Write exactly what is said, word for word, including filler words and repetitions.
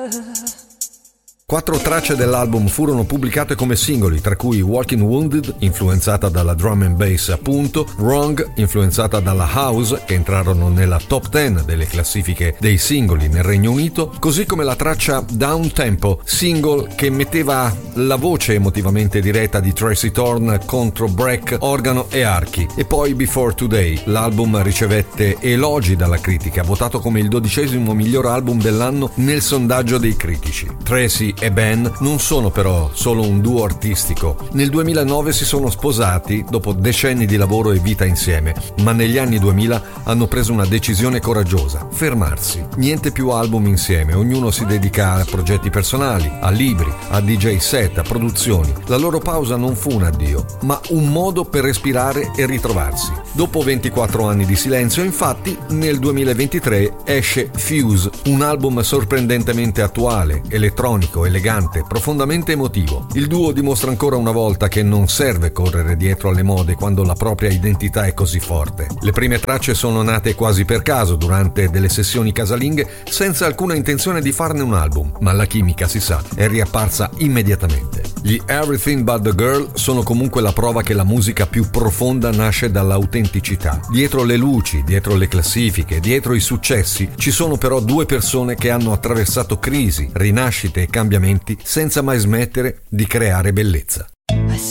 Quattro tracce dell'album furono pubblicate come singoli, tra cui Walking Wounded, influenzata dalla drum and bass appunto, Wrong, influenzata dalla house, che entrarono nella top dieci delle classifiche dei singoli nel Regno Unito, così come la traccia Down Tempo, single che metteva la voce emotivamente diretta di Tracy Thorn contro break, organo e archi. E poi Before Today. L'album ricevette elogi dalla critica, votato come il dodicesimo miglior album dell'anno nel sondaggio dei critici. Tracy e Ben non sono però solo un duo artistico. Nel duemilanove si sono sposati dopo decenni di lavoro e vita insieme, ma negli anni duemila hanno preso una decisione coraggiosa: fermarsi. Niente più album insieme, ognuno si dedica a progetti personali, a libri, a D J set, a produzioni. La loro pausa non fu un addio, ma un modo per respirare e ritrovarsi. Dopo ventiquattro anni di silenzio, infatti, nel duemilaventitré esce Fuse, un album sorprendentemente attuale, elettronico, elegante, profondamente emotivo. Il duo dimostra ancora una volta che non serve correre dietro alle mode quando la propria identità è così forte. Le prime tracce sono nate quasi per caso durante delle sessioni casalinghe, senza alcuna intenzione di farne un album, ma la chimica, si sa, è riapparsa immediatamente. Gli Everything But The Girl sono comunque la prova che la musica più profonda nasce dall'autenticità. Dietro le luci, dietro le classifiche, dietro i successi, ci sono però due persone che hanno attraversato crisi, rinascite e cambiamenti senza mai smettere di creare bellezza.